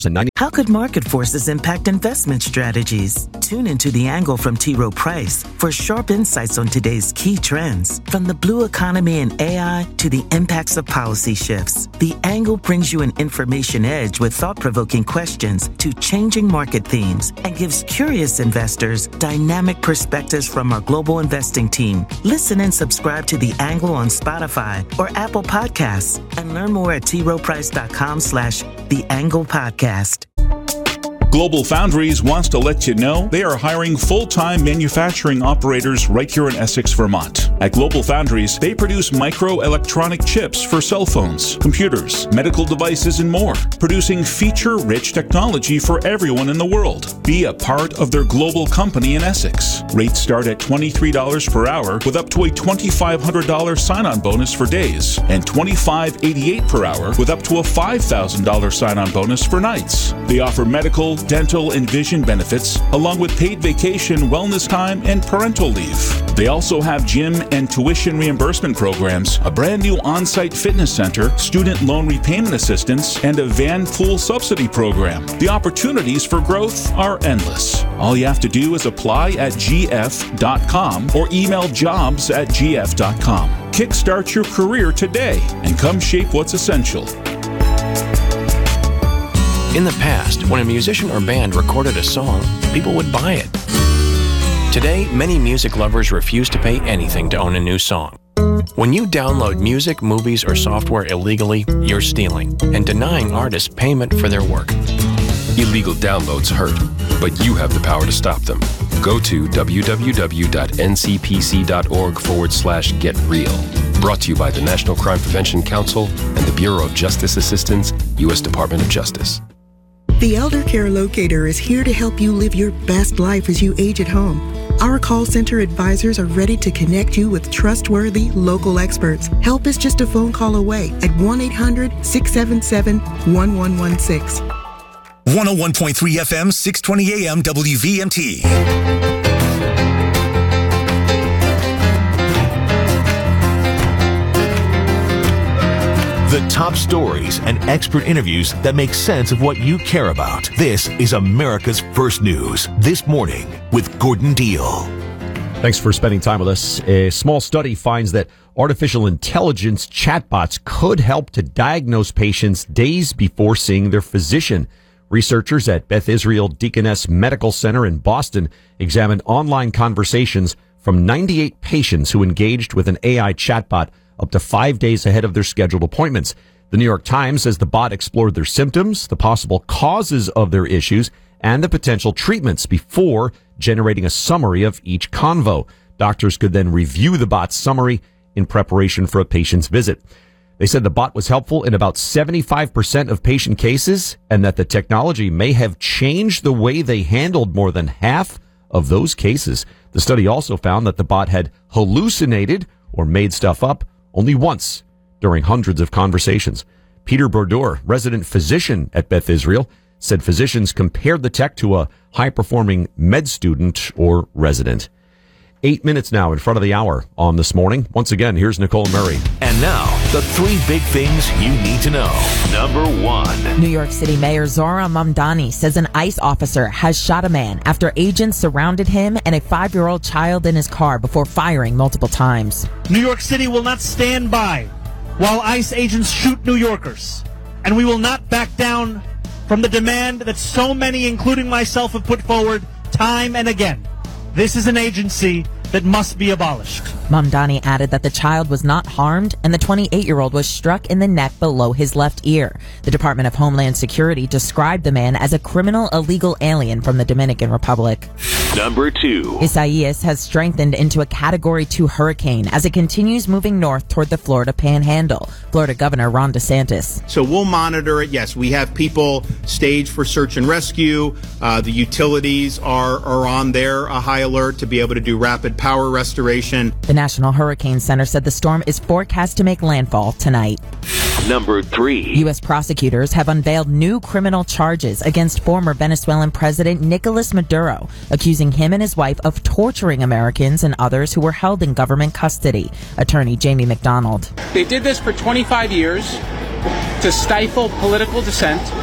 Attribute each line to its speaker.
Speaker 1: How could market forces impact investment strategies? Tune into The Angle from T. Rowe Price for sharp insights on today's key trends. From the blue economy and AI to the impacts of policy shifts, The Angle brings you an information edge with thought-provoking questions to changing market themes and gives curious investors dynamic perspectives from our global investing team. Listen and subscribe to The Angle on Spotify or Apple Podcasts and learn more at troweprice.com/The Angle Podcast.
Speaker 2: Global Foundries wants to let you know they are hiring full-time manufacturing operators right here in Essex, Vermont. At Global Foundries, they produce microelectronic chips for cell phones, computers, medical devices, and more, producing feature-rich technology for everyone in the world. Be a part of their global company in Essex. Rates start at $23 per hour with up to a $2,500 sign-on bonus for days and $25.88 per hour with up to a $5,000 sign-on bonus for nights. They offer medical, dental, and vision benefits, along with paid vacation, wellness time, and parental leave. They also have gym and tuition reimbursement programs, a brand new on-site fitness center, student loan repayment assistance, and a van pool subsidy program. The opportunities for growth are endless. All you have to do is apply at gf.com or email jobs@gf.com. Kickstart your career today and come shape what's essential.
Speaker 3: In the past, when a musician or band recorded a song, people would buy it. Today, many music lovers refuse to pay anything to own a new song. When you download music, movies, or software illegally, you're stealing and denying artists payment for their work.
Speaker 4: Illegal downloads hurt, but you have the power to stop them. Go to www.ncpc.org/getreal. Brought to you by the National Crime Prevention Council and the Bureau of Justice Assistance, U.S. Department of Justice.
Speaker 5: The Elder Care Locator is here to help you live your best life as you age at home. Our call center advisors are ready to connect you with trustworthy local experts. Help is just a phone call away at 1-800-677-1116.
Speaker 6: 101.3 FM, 620 AM, WVMT.
Speaker 7: The top stories and expert interviews that make sense of what you care about. This is America's First News This Morning with Gordon Deal.
Speaker 8: Thanks for spending time with us. A small study finds that artificial intelligence chatbots could help to diagnose patients days before seeing their physician. Researchers at Beth Israel Deaconess Medical Center in Boston examined online conversations from 98 patients who engaged with an AI chatbot up to 5 days ahead of their scheduled appointments. The New York Times says the bot explored their symptoms, the possible causes of their issues, and the potential treatments before generating a summary of each convo. Doctors could then review the bot's summary in preparation for a patient's visit. They said the bot was helpful in about 75% of patient cases and that the technology may have changed the way they handled more than half of those cases. The study also found that the bot had hallucinated or made stuff up only once during hundreds of conversations. Peter Brodeur, resident physician at Beth Israel, said physicians compared the tech to a high-performing med student or resident. 8 minutes now in front of the hour on This Morning. Once again, here's Nicole Murray.
Speaker 7: And now, the three big things you need to know. Number one.
Speaker 9: New York City Mayor Zohran Mamdani says an ICE officer has shot a man after agents surrounded him and a 5-year-old child in his car before firing multiple times.
Speaker 10: New York City will not stand by while ICE agents shoot New Yorkers. And we will not back down from the demand that so many, including myself, have put forward time and again. This is an agency that must be abolished.
Speaker 9: Mamdani added that the child was not harmed and the 28-year-old was struck in the neck below his left ear. The Department of Homeland Security described the man as a criminal illegal alien from the Dominican Republic.
Speaker 7: Number two.
Speaker 9: Isaias has strengthened into a Category 2 hurricane as it continues moving north toward the Florida Panhandle. Florida Governor Ron DeSantis.
Speaker 11: So we'll monitor it. Yes, we have people staged for search and rescue. The utilities are on their high alert to be able to do rapid power restoration.
Speaker 9: The National Hurricane Center said the storm is forecast to make landfall tonight.
Speaker 7: Number three.
Speaker 9: U.S. prosecutors have unveiled new criminal charges against former Venezuelan President Nicolas Maduro, accusing him and his wife of torturing Americans and others who were held in government custody. Attorney Jamie McDonald.
Speaker 12: They did this for 25 years to stifle political dissent,